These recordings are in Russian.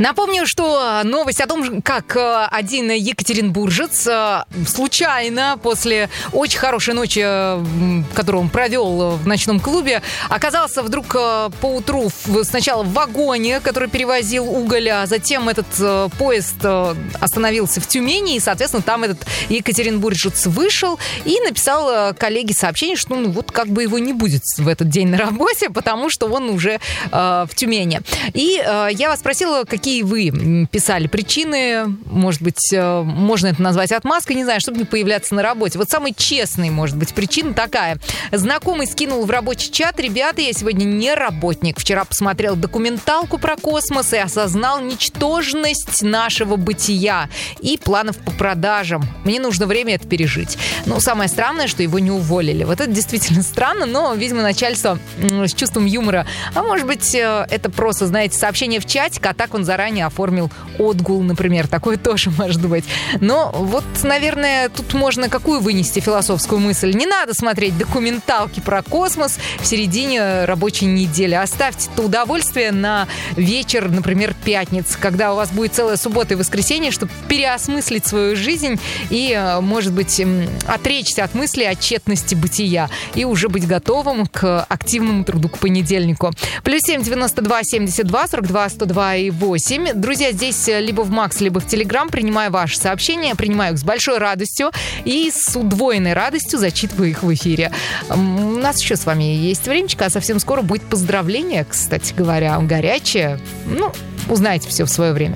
Напомню, что новость о том, как один екатеринбуржец случайно после очень хорошей ночи, которую он провел в ночном клубе, оказался вдруг поутру сначала в вагоне, который перевозил уголь, а затем этот поезд остановился в Тюмени, и, соответственно, там этот екатеринбуржец вышел и написал коллеге сообщение, что вот как бы его не будет в этот день на работе, потому что он уже в Тюмени. И я вас спросила, какие вы писали причины, может быть, можно это назвать отмазкой, не знаю, чтобы не появляться на работе. Вот самый честный, может быть, причина такая. Знакомый скинул в рабочий чат: ребята, я сегодня не работник. Вчера посмотрел документалку про космос и осознал ничтожность нашего бытия и планов по продажам. Мне нужно время это пережить. Ну, самое странное, что его не уволили. Вот это действительно странно, но, видимо, начальство с чувством юмора. А может быть, это просто, знаете, сообщение в чатик, а так он заранее оформил отгул, например. Такое тоже может быть. Но вот, наверное, тут можно какую вынести философскую мысль? Не надо смотреть документалки про космос в середине рабочей недели. Оставьте это удовольствие на вечер, например, пятницы, когда у вас будет целая суббота и воскресенье, чтобы переосмыслить свою жизнь и, может быть, отречься от мысли о тщетности бытия и уже быть готовым к активному труду к понедельнику. +7 92 72 42 102 и 8. Друзья, здесь либо в Макс, либо в Телеграм принимаю ваши сообщения, принимаю их с большой радостью и с удвоенной радостью зачитываю их в эфире. У нас еще с вами есть времечко, а совсем скоро будет поздравление, кстати говоря, горячее. Ну, узнаете все в свое время.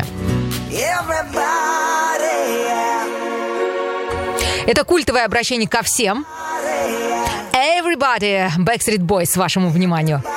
Это культовое обращение ко всем. Everybody, Backstreet Boys, вашему вниманию.